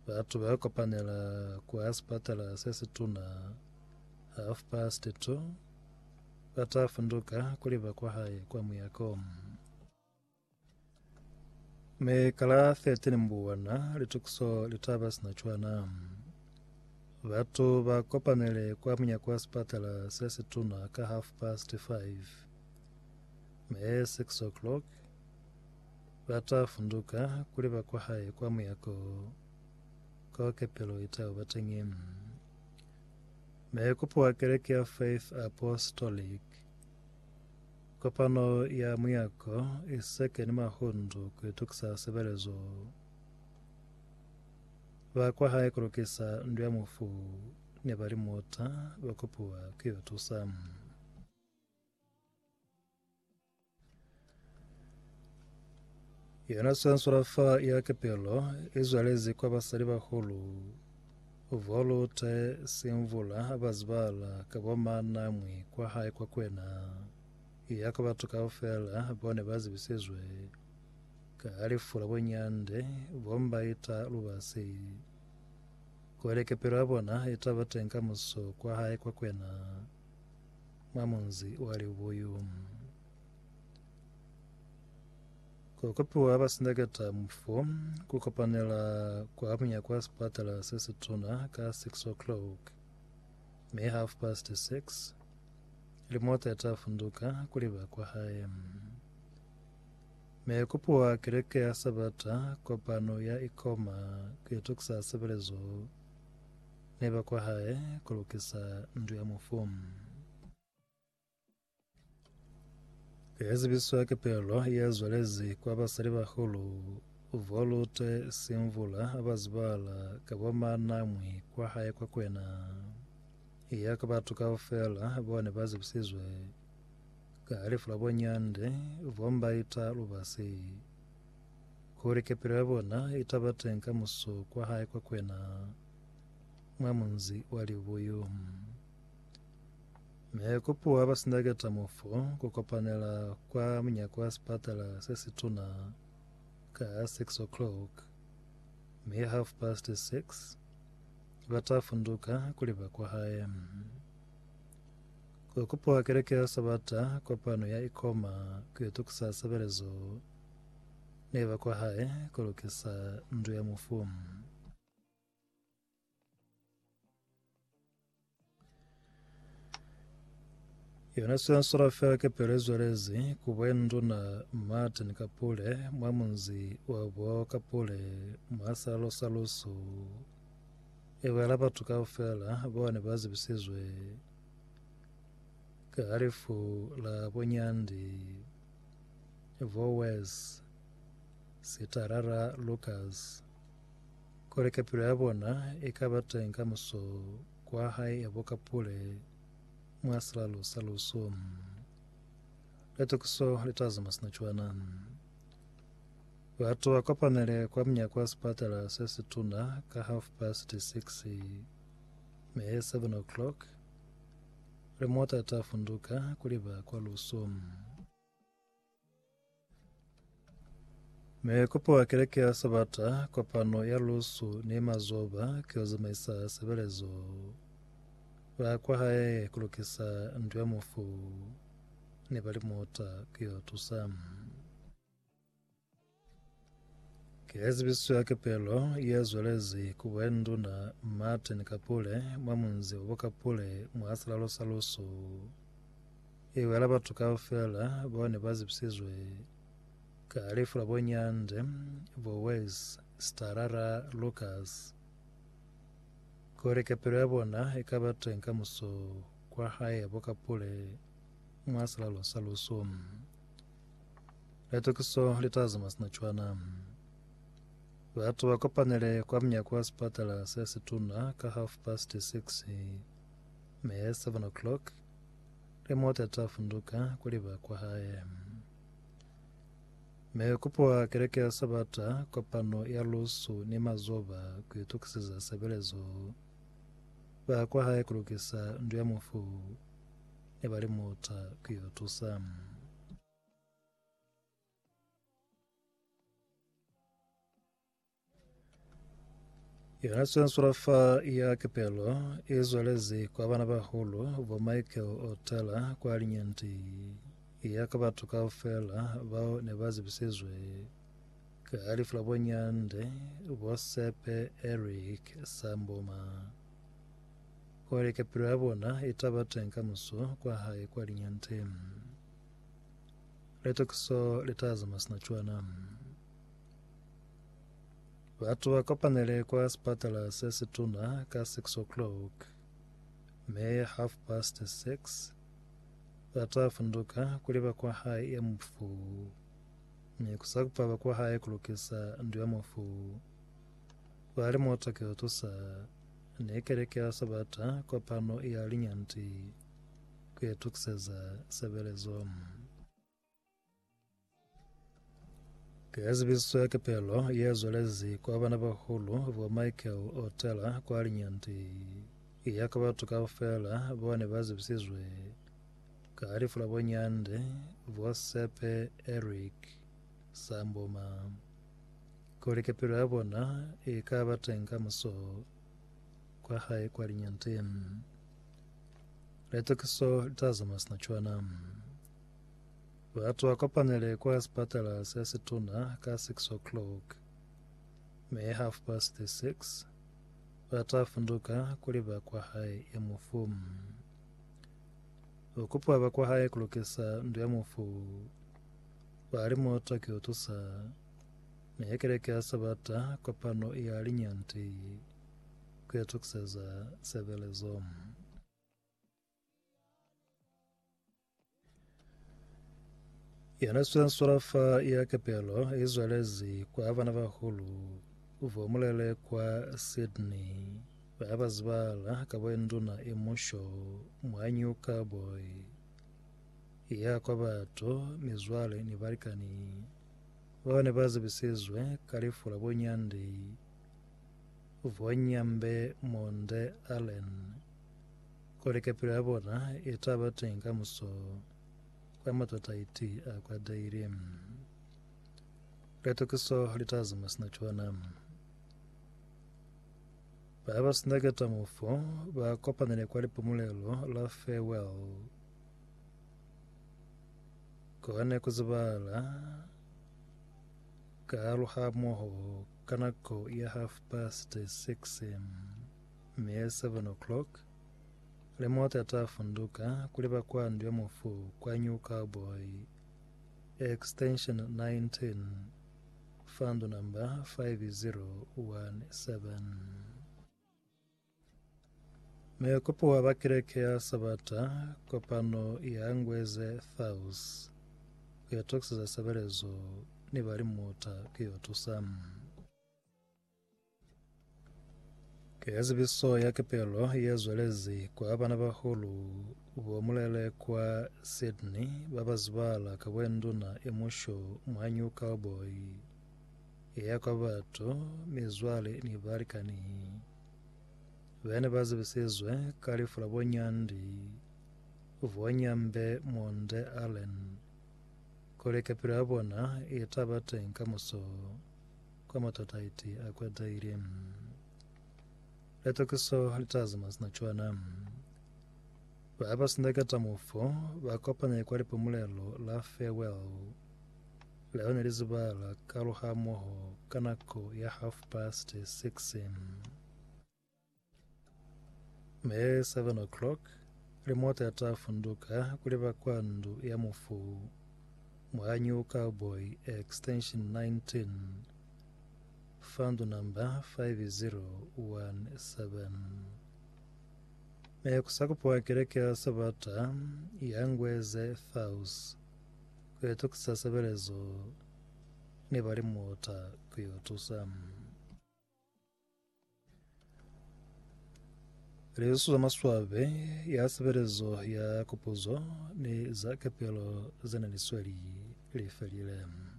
Vatu vakopanela kuasipatala sesi tuna 2:30 vatafunduka kuliva kwa hai kwa muyako mekala 13 mbuwana litukuso litavasina chwana vatu vakopanele kwa munya kuasipatala sesi tuna ka 5:30 me 6 o'clock vatafunduka kuliva kwa hai kwa muyako kokepelo itao vatengi mekupuwa kerekea Faith Apostolic kopano ya muyako iseke ni mahundu kuitukisa sebelezo vakwa hai kurukisa ndu ya mufu ni bali mota vakupuwa kiyotusa yona sensurafa ya kepelo izwalezi kwa basali bahulu uvolute simvula abazibala kaboma namwi kwa hai kwa kwena iyako batuka ofela bone bazibisizwe kaalifula bonyande bomba ita lubasi kuelekepelo abona itabatenga muso kwa hai kwa kwena mwamunzi wali ubuyu kukopiwa abasindagata mufu kukopanela kwa amunya kwa spatala sesi tuna ka 6 o'clock me 6:30 limota itafunduka kuliva kwa haya me kupuwa kirekea sabata kwa pano ya ikoma kuitukisa sebelezo neba kwa haya kulukisa ndu ya mufumu ezibiso yakepelo yezwalezi kwa basali bahulu uvolute simvula abazibala kaboma namwi kwa hai kwa kwena iyako batuka ofela bone bazibisizwe kaalifula bonyande vomba ita lubasi kulikepelo yabona itabatenga muso kwa hai kwa kwena mwamunzi wali ubuyu mekupuwa abasindagata mufu kukopanela kwa munya kwa spatala sesi tuna ka 6 o'clock me 6:30 vatafunduka kuliva kwa haya kukupuwa kerekea sabata kwa pano ya ikoma kuitukisa sebelezo neva kwa haya kulukisa ndu ya mufumu yonasensura fea kepelezwelezi kubwendu na Martin Kapule mwamunzi wabwo Kapule mwasalosalusu ewela batuka ofela bone bazibisizwe kaalifu la bonyandi vowes sitarara Lucas kolekepelo yabona ikabatenga muso kwa hai yabo Kapule mwasalalo saluso letukuso litazama sinachwana watu wakopanele kwa mnya kwa spatala sesi tuna ka 6:30 me 7 o'clock remota itafunduka kuliva kwa luso mekupo wakelekea sabata kwa pano ya lusu ni mazoba kiozamaisa sebelezo vakwa haye kulukisa ndu ya mufu ni bali mota kiyotusa kezibisu ya kepelo yezwelezi kubwendu na Martin Kapule mwamunzi wabo Kapule mwasalalo salusu iwela batuka ofela bone bazibisizwe kaalifula bonyande vowes sitarara Lucas kolekepelo yabona ikabatenga muso kwa hai yabo Kapule mwasalalo salusu letukiso litazama sinachwana watu wakopanele kwa mnya kwa spatala sesi tuna ka 6:30 me 7 o'clock remota itafunduka kuliva kwa haya mekupuwa kerekea sabata kwa pano ya lusu ni mazoba kuitukisiza sebelezo vakwa haya kulukisa ndu ya mufu ni bali mota kiyotusa yonasensurafa ya kepelo izwelezi kwa bana bahulu bo Michael Otela kwalinya nti iyakabatu kaufela bao ne bazibisizwe kaalifula bonyande bosepe Eric Samboma kwalekepelo yabona itabatenka muso kwa hayi kwalinya nti letokiso litazama sinachwana watu wakopanele kwa spatala sesituna ka 6 o'clock May 6:30 watafunduka kuliba kwa hai ya mfu ni kusakupaba kwa hai kulukisa ndio mfu wali motoke otusa nekerekea sabata kwa pano ya linyanti kwetukseza sebelezo kezibiso ya kepelo yezolezi kwa bana bahulu bo Michael Otela kwalinya nti iyakabatu kaufela bone bazibisizwe kaalifula bonyande bosepe Eric Samboma kulikepelo yabona ikabatenga muso kwa hai kwalinya nti letokiso litazama sinachwana watu wakopanele kwa spatala sesituna ka 6 o'clock May 6:30 watafunduka kuliba kwa hai ya mufumu ukupwaba kwa hai kulukisa ndio mufu wali motoke otusa nekerekea sabata kwa pano iyalinya nti kwetukseza sebelezo yanasensurafa ya kepelo izwelezi kwa abana bahulu uvomulele kwa Sydney babazibala kabwenduna imusho mwanyuka boy iyakwa bato mizwale nibarikani bone bazibisizwe kalifula bonyandi uvonyambe monde Allen kolekepelo yabona itabatenga muso kwa matataiti kwa dairim letokiso litazama sinachwana baba sinageta mufo bakopanele kwa lipumulelo la farewell kone kuzibala kaaluha moho kanako ya 6:30 May 7 o'clock lemota yatafunduka kuliba kwa ndio mufu kwa New Cowboy extension 19 fund number 5017 mekopo wabakirekea sabata kwa pano ya ngweze Thaus kuyatokseza sebelezo nibali mota kiyotusam kezibiso ya kepelo yezwelezi kwa abana bahulu bomulele kwa Sydney babazibala kabwenduna imusho mwanyu Cowboy iyakwa bato mizwale nibarikani bene bazibisizwe kalifula bonyandi uvonyambe monde Allen kolekepelo yabona itabatenka muso kwa matataiti kwa dairim letokiso litazama sinachwana baba sindageta mufo bakopanye kwa lipumulelo la farewell leo nilizibala kaluha moho kanako ya 6:30 May 7 o'clock limota yatafunduka kuliba kwandu ya mufu mwanyu Cowboy extension 19 fund number 5017 mekusakupwa kerekea sabata yangweze Thaus kwetukisa sebelezo nibali mota kuyotusam Resu maswabe ya sebelezo ya kupuzo ni za kepelo zena nisweli lifelile